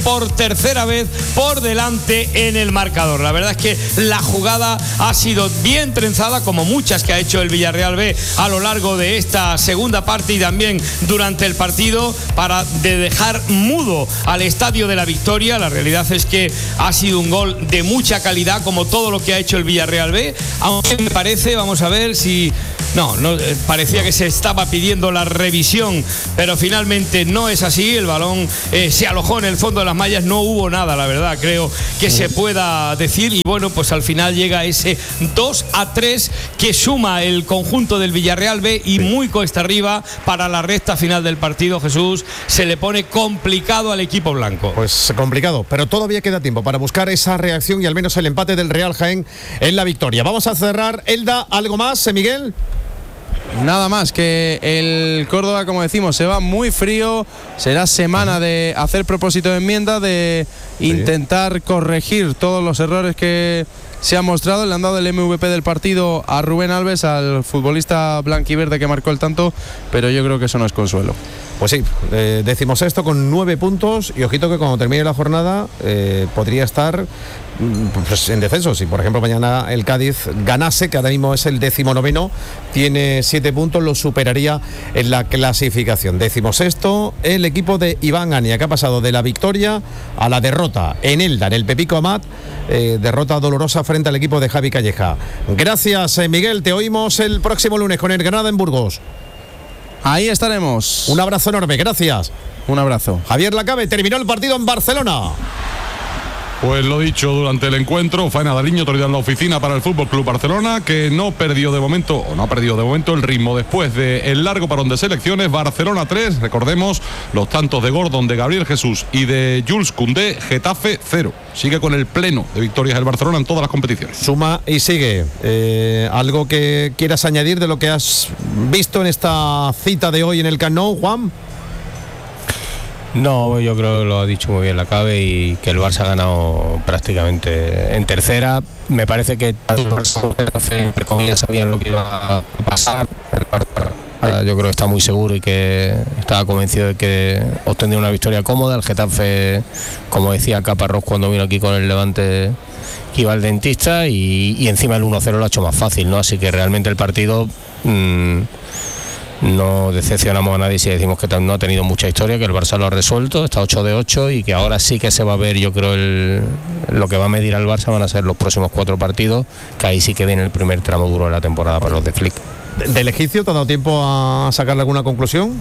por tercera vez por delante en el marcador. La verdad es que la jugada ha sido bien trenzada, como muchas que ha hecho el Villarreal B a lo largo de esta segunda parte y también durante el partido, para dejar mudo al Estadio de la Victoria. La realidad es que ha sido un gol de mucha calidad, como todo lo que ha hecho el Villarreal B, aunque me parece, vamos a ver si... No, parecía que se estaba pidiendo la revisión, pero finalmente no es así. El balón se alojó en el fondo de las mallas, no hubo nada, la verdad, creo que se pueda decir. Y bueno, pues al final llega ese 2-3 que suma el conjunto del Villarreal B y muy cuesta arriba para la recta final del partido. Jesús, se le pone complicado al equipo blanco. Pues complicado, pero todavía queda tiempo para buscar esa reacción y al menos el empate del Real Jaén en la victoria. Vamos a cerrar. Elda, ¿algo más, Miguel? Nada más, que el Córdoba, como decimos, se va muy frío. Será semana de hacer propósito de enmienda, de intentar corregir todos los errores que se han mostrado. Le han dado el MVP del partido a Rubén Alves, al futbolista blanquiverde que marcó el tanto, pero yo creo que eso no es consuelo. Pues sí, decimos esto con 9 puntos y ojito que cuando termine la jornada podría estar pues en descenso. Si por ejemplo mañana el Cádiz ganase, que ahora mismo es el 19º, tiene 7 puntos, lo superaría en la clasificación. Decimos esto, el equipo de Iván Ania, que ha pasado de la victoria a la derrota en Elda, en el Pepico Amat, derrota dolorosa frente al equipo de Javi Calleja. Gracias, Miguel, te oímos el próximo lunes con el Granada en Burgos. Ahí estaremos. Un abrazo enorme, gracias. Un abrazo. Javier Lacabe, terminó el partido en Barcelona. Pues lo dicho durante el encuentro, Faena Dariño, autoridad en la oficina para el Fútbol Club Barcelona, que no ha perdido de momento el ritmo después del largo parón de selecciones. Barcelona 3, recordemos los tantos de Gordon, de Gabriel Jesús y de Jules Koundé. Getafe 0. Sigue con el pleno de victorias el Barcelona en todas las competiciones. Suma y sigue. ¿Algo que quieras añadir de lo que has visto en esta cita de hoy en el Camp Nou, Juan? No, yo creo que lo ha dicho muy bien Lacabe y que el Barça ha ganado prácticamente en tercera. Me parece que entre comillas sabían lo que iba a pasar. Yo creo que está muy seguro y que estaba convencido de que obtendría una victoria cómoda. El Getafe, como decía Caparrós cuando vino aquí con el Levante, que iba al dentista y encima el 1-0 lo ha hecho más fácil, ¿no? Así que realmente el partido... no decepcionamos a nadie si decimos que no ha tenido mucha historia, que el Barça lo ha resuelto, está 8 de 8 y que ahora sí que se va a ver, yo creo, lo que va a medir al Barça van a ser los próximos 4 partidos, que ahí sí que viene el primer tramo duro de la temporada para los de Flick. ¿Del Egipcio te ha dado tiempo a sacarle alguna conclusión?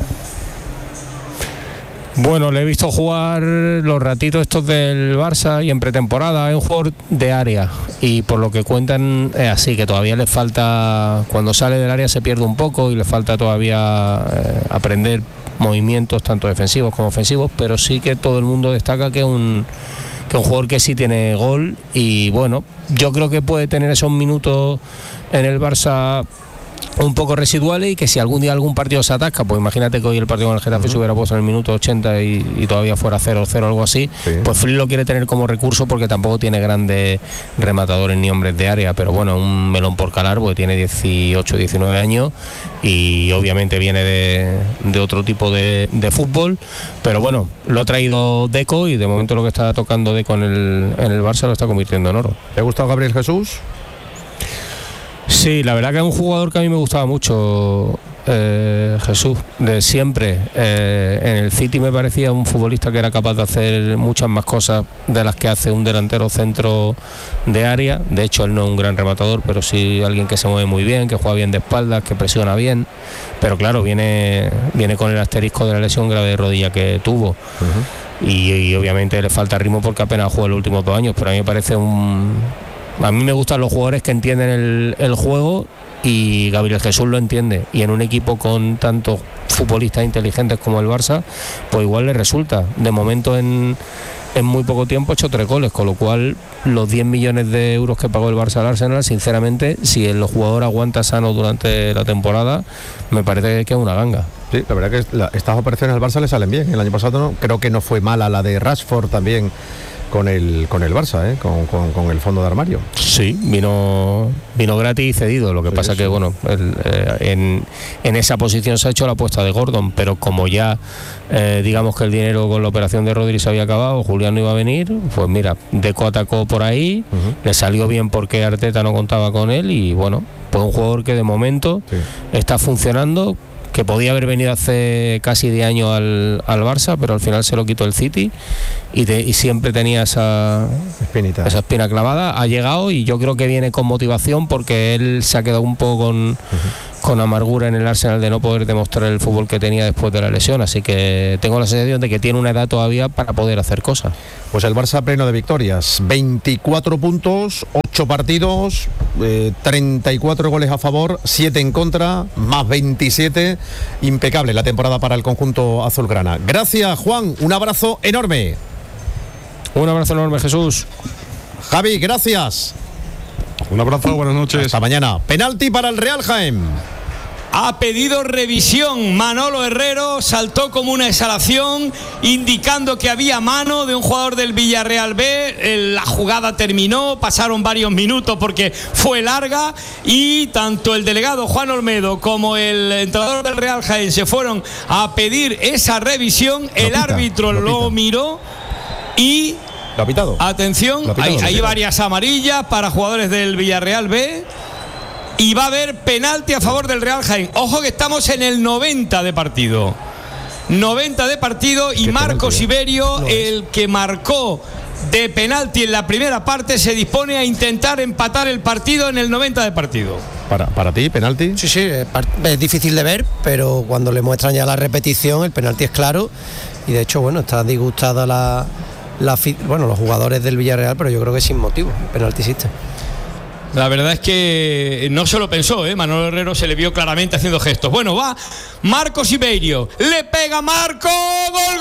Bueno, le he visto jugar los ratitos estos del Barça y en pretemporada. Es un jugador de área y por lo que cuentan es así, que todavía le falta, cuando sale del área se pierde un poco y le falta todavía aprender movimientos tanto defensivos como ofensivos, pero sí que todo el mundo destaca que es un jugador que sí tiene gol y bueno, yo creo que puede tener esos minutos en el Barça un poco residuales y que si algún día algún partido se atasca, pues imagínate que hoy el partido con el Getafe se hubiera puesto en el minuto 80 y todavía fuera 0-0 o algo así, pues Flick lo quiere tener como recurso porque tampoco tiene grandes rematadores ni hombres de área, pero bueno, un melón por calar porque tiene 18, 19 años y obviamente viene de otro tipo de fútbol, pero bueno, lo ha traído Deco y de momento lo que está tocando Deco en el Barça lo está convirtiendo en oro. ¿Te ha gustado Gabriel Jesús? Sí, la verdad que es un jugador que a mí me gustaba mucho, Jesús, de siempre. En el City me parecía un futbolista que era capaz de hacer muchas más cosas de las que hace un delantero centro de área. De hecho, él no es un gran rematador, pero sí alguien que se mueve muy bien, que juega bien de espaldas, que presiona bien. Pero claro, viene con el asterisco de la lesión grave de rodilla que tuvo. Y obviamente le falta ritmo porque apenas juega los últimos 2 años, pero a mí me parece A mí me gustan los jugadores que entienden el juego y Gabriel Jesús lo entiende. Y en un equipo con tantos futbolistas inteligentes como el Barça, pues igual le resulta. De momento en muy poco tiempo ha hecho 3 goles, con lo cual los 10 millones de euros que pagó el Barça al Arsenal, sinceramente, si el jugador aguanta sano durante la temporada, me parece que es una ganga. Sí, la verdad que estas operaciones al Barça le salen bien. El año pasado creo que no fue mala la de Rashford también. con el Barça, con el fondo de armario. Sí, vino gratis y cedido. Lo que pasa que bueno, en esa posición se ha hecho la apuesta de Gordon, pero como ya digamos que el dinero con la operación de Rodri se había acabado, Julián no iba a venir, pues mira, Deco atacó por ahí, le salió bien porque Arteta no contaba con él y bueno, pues un jugador que de momento está funcionando, que podía haber venido hace casi 10 años al Barça, pero al final se lo quitó el City y siempre tenía esa espina clavada. Ha llegado y yo creo que viene con motivación porque él se ha quedado un poco con amargura en el Arsenal de no poder demostrar el fútbol que tenía después de la lesión, así que tengo la sensación de que tiene una edad todavía para poder hacer cosas. Pues el Barça pleno de victorias, 24 puntos, 8 partidos, 34 goles a favor, 7 en contra, más 27, impecable la temporada para el conjunto azulgrana. Gracias, Juan, un abrazo enorme. Un abrazo enorme, Jesús. Javi, gracias. Un abrazo, buenas noches. Hasta mañana. Penalti para el Real Jaén. Ha pedido revisión. Manolo Herrero saltó como una exhalación, indicando que había mano de un jugador del Villarreal B. La jugada terminó, pasaron varios minutos porque fue larga y tanto el delegado Juan Olmedo como el entrenador del Real Jaén se fueron a pedir esa revisión. El árbitro lo miró y... ¿Lo ha pitado? Atención, hay varias amarillas para jugadores del Villarreal B y va a haber penalti a favor del Real Jaén. Ojo que estamos en el 90 de partido. 90 de partido y Marcos Iberio, el que marcó de penalti en la primera parte, se dispone a intentar empatar el partido en el 90 de partido. ¿Para ti, penalti? Sí, es difícil de ver, pero cuando le muestran ya la repetición, el penalti es claro y de hecho, bueno, está disgustada los jugadores del Villarreal, pero yo creo que sin motivo, el penalti existe. La verdad es que no se lo pensó, Manolo Herrero se le vio claramente haciendo gestos. Bueno, va Marcos Iberio, le pega Marco, gol.